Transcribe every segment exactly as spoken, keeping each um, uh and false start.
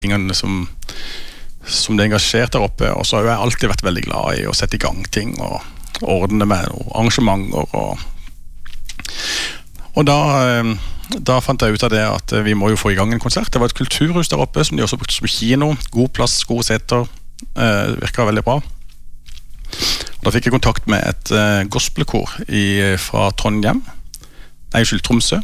tingene som, som det er engasjert der oppe, og så har jeg alltid vært veldig glad i å sette i gang ting og ordne med noen arrangementer og, og da, da fant jeg ut av det at vi må jo få i gang en konsert. Det var et kulturhus der oppe som de også brukte som kino, god plass, gode seter, eh, virket veldig bra. Og da fikk jeg kontakt med et eh, gospelkor i, fra Trondheim, nei, skyld, Tromsø.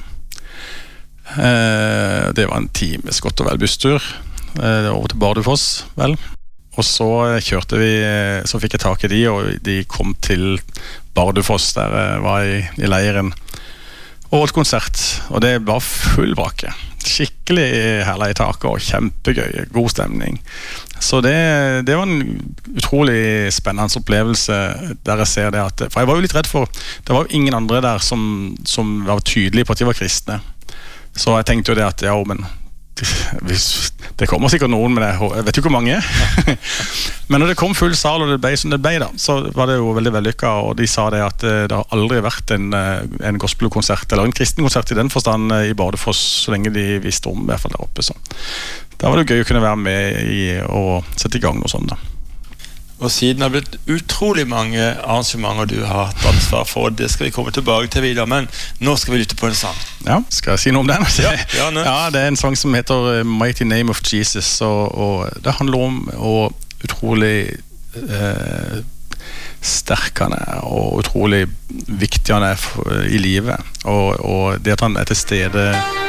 Eh, det var en times godt og vel busstur eh, over til Bardufoss, vel. Og så kjørte vi, så fikk jeg tak i de, og de kom til Bardufoss, der jeg var i, i leiren, og holdt konsert, og det var full brakke. Skikkelig herlig i taket, og kjempegøy, god stemning. Så det, det var en utrolig spennende opplevelse, der jeg ser det at, for jeg var jo litt redd for, det var jo ingen andre der som, som var tydelige på at de var kristne. Så jeg tenkte jo det at, ja, men det kommer sikkert noen, men jeg, jeg vet jo ikke hvor mange. Men når det kom full sal og det ble som det ble da, så var det jo veldig vellykket, og de sa det at det har aldri vært en, en gospelkonsert eller en kristenkonsert i den forstand i Bardufoss, så lenge de visste om, i hvert fall der oppe. Så da var det gøy å kunne være med i å sette i gang noe sånt da. Og siden har det blitt utrolig mange arrangementer du har hatt ansvar for, det skal vi komme tilbake til videre, men nå skal vi lytte på en sang. Ja, skal jeg si noe om den? Ja, ja, ja, det er en sang som heter Mighty Name of Jesus, og, og det handler om og utrolig eh, sterk han er, og utrolig viktig han er for, i livet, og, og det at han er til stede